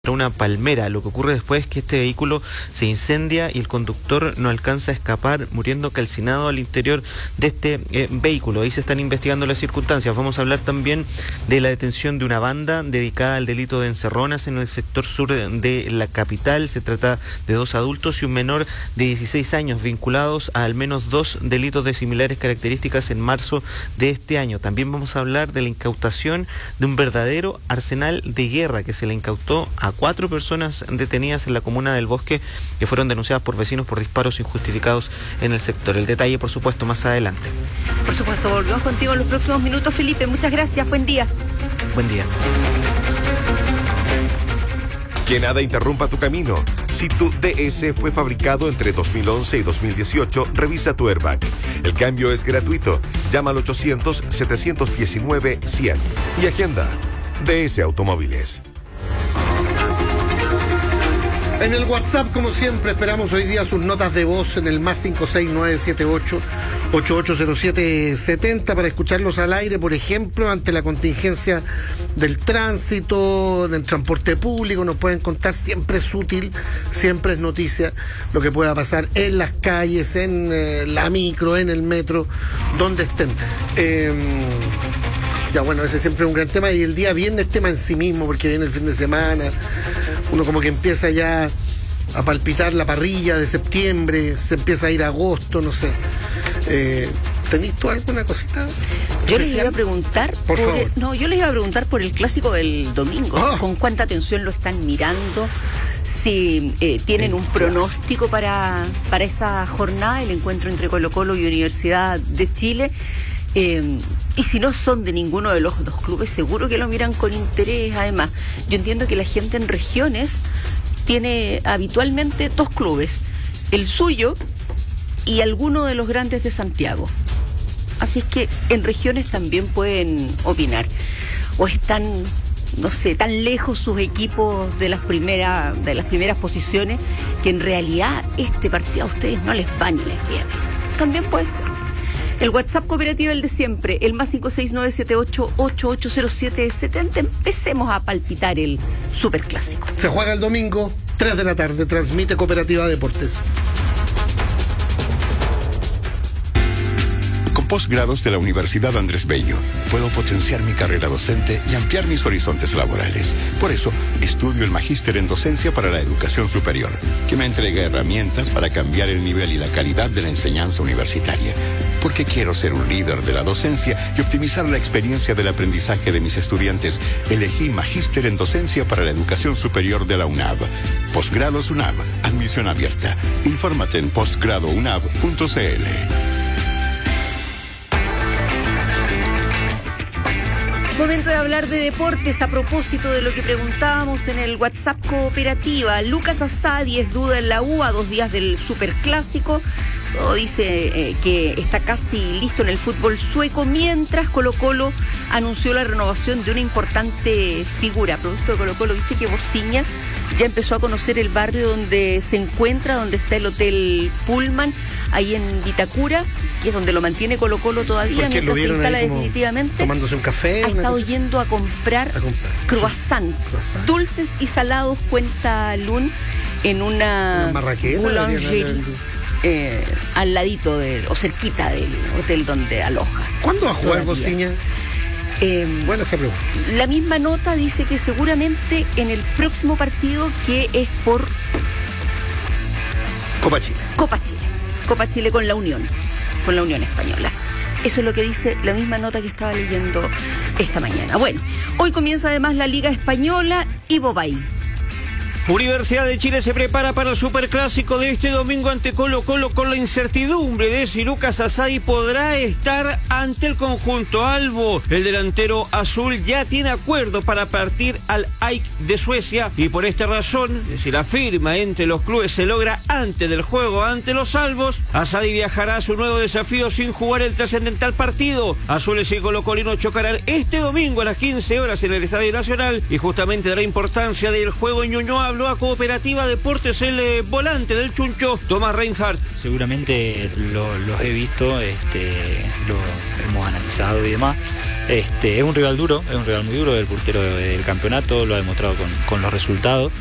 una palmera. Lo que ocurre después es que este vehículo se incendia y el conductor no alcanza a escapar, muriendo calcinado al interior de este vehículo. Ahí se están investigando las circunstancias. Vamos a hablar también de la detención de una banda dedicada al delito de encerronas en el sector sur de la capital. Se trata de 2 adultos y un menor de 16 años vinculados a al menos 2 delitos de similares características en marzo de este año. También vamos a hablar de la incautación de un verdadero arsenal de guerra que se le incautó a 4 personas detenidas en la comuna del Bosque, que fueron denunciadas por vecinos por disparos injustificados en el sector. El detalle, por supuesto, más adelante. Por supuesto, volvemos contigo en los próximos minutos, Felipe. Muchas gracias, buen día. Buen día. Que nada interrumpa tu camino. Si tu DS fue fabricado entre 2011 y 2018, revisa tu airbag. El cambio es gratuito. Llama al 800-719-100 y agenda DS Automóviles. En el WhatsApp, como siempre, esperamos hoy día sus notas de voz en el más 56978-880770 para escucharlos al aire, por ejemplo, ante la contingencia del tránsito, del transporte público. Nos pueden contar, siempre es útil, siempre es noticia lo que pueda pasar en las calles, en la micro, en el metro, donde estén. Ya, bueno, ese siempre es un gran tema, y el día viernes tema en sí mismo, porque viene el fin de semana, uno como que empieza ya a palpitar la parrilla de septiembre, se empieza a ir a agosto, no sé. ¿Tenís tú alguna cosita? Yo les iba a preguntar por favor. Yo les iba a preguntar por el clásico del domingo, con cuánta atención lo están mirando, si tienen un pronóstico para esa jornada, el encuentro entre Colo-Colo y Universidad de Chile. Y si no son de ninguno de los 2 clubes, seguro que lo miran con interés. Además, yo entiendo que la gente en regiones tiene habitualmente 2 clubes, el suyo y alguno de los grandes de Santiago. Así es que en regiones también pueden opinar. O están, no sé, tan lejos sus equipos de las primeras posiciones que en realidad este partido a ustedes no les va ni les viene. También puede ser. El WhatsApp cooperativo, el de siempre, el más 56978880770. Empecemos a palpitar el superclásico. Se juega el domingo, 3 de la tarde, transmite Cooperativa Deportes. Con posgrados de la Universidad Andrés Bello, puedo potenciar mi carrera docente y ampliar mis horizontes laborales. Por eso, estudio el Magíster en Docencia para la Educación Superior, que me entrega herramientas para cambiar el nivel y la calidad de la enseñanza universitaria. Porque quiero ser un líder de la docencia y optimizar la experiencia del aprendizaje de mis estudiantes, elegí Magíster en Docencia para la Educación Superior de la UNAV. Posgrados UNAV, admisión abierta. Infórmate en postgradounab.cl. Momento de hablar de deportes a propósito de lo que preguntábamos en el WhatsApp Cooperativa. Lucas Asadi es duda en la U a 2 días del superclásico. Todo dice que está casi listo en el fútbol sueco, mientras Colo-Colo anunció la renovación de una importante figura. A propósito de Colo-Colo, viste que Bociña ya empezó a conocer el barrio donde se encuentra, donde está el Hotel Pullman, ahí en Vitacura, que es donde lo mantiene Colo-Colo todavía, mientras se instala definitivamente. Tomándose un café. Ha estado yendo a comprar croissants, dulces y salados, cuenta Lun, en una boulangerie. Al ladito o cerquita del hotel donde aloja. ¿Cuándo va a jugar Bociña? Buena esa pregunta. La misma nota dice que seguramente en el próximo partido, que es por Copa Chile con la Unión Española. Eso es lo que dice la misma nota que estaba leyendo esta mañana. Bueno, hoy comienza además la Liga Española y Bobay. Universidad de Chile se prepara para el superclásico de este domingo ante Colo-Colo, con la incertidumbre de si Lucas Asadi podrá estar ante el conjunto albo. El delantero azul ya tiene acuerdo para partir al AIK de Suecia, y por esta razón, si la firma entre los clubes se logra antes del juego ante los albos, Asadi viajará a su nuevo desafío sin jugar el trascendental partido. Azules y colocolinos chocarán este domingo a las 15 horas en el Estadio Nacional, y justamente de la importancia del juego en Ñuñoa habló a Cooperativa Deportes el volante del Chuncho, Tomás Reinhardt. Seguramente los he visto, lo hemos analizado y demás. Es un rival duro, es un rival muy duro, el portero del campeonato, lo ha demostrado con los resultados.